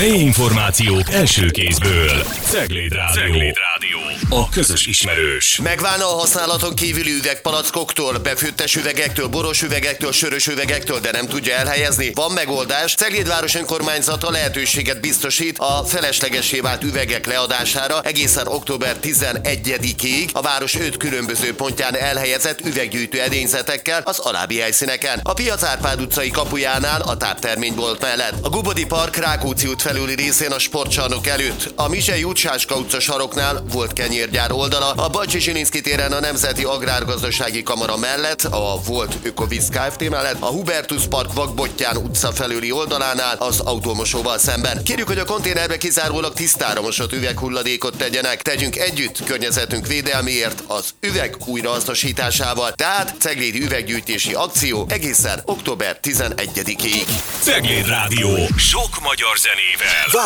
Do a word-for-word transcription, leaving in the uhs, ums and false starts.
Helyi információk első kézből. Cegléd Rádió. Cegléd Rádió. A közös ismerős. Megválna a használaton kívüli üvegpalackoktól, befőttes üvegektől, boros üvegektől, sörös üvegektől, de nem tudja elhelyezni? Van megoldás. Cegléd város önkormányzata lehetőséget biztosít a feleslegessé vált üvegek leadására egészen október tizenegyedikéig a város öt különböző pontján elhelyezett üveggyűjtő edényzetekkel az alábbi helyszíneken. A Piac Árpád utcai kapujánál a tápterménybolt mellett, a Gubodi Park Rákóczi út felüli részén a sportcsarnok előtt, a Mizsei út Sáska utca saroknál volt kenyérgyár oldala, a Bajcsi Zsilinszky téren a Nemzeti Agrárgazdasági Kamara mellett, a volt Ökovíz Kft. Mellett, a Hubertus Park Vakbottyán utca felüli oldalánál az autómosóval szemben. Kérjük, hogy a konténerbe kizárólag tisztára mosott üveghulladékot tegyenek. Tegyünk együtt környezetünk védelméért az üveg újrahasznosításával. Tehát ceglédi üveggyűjtési akció egészen október tizenegyedikéig. Cegléd Rádió. Sok magyar zenével.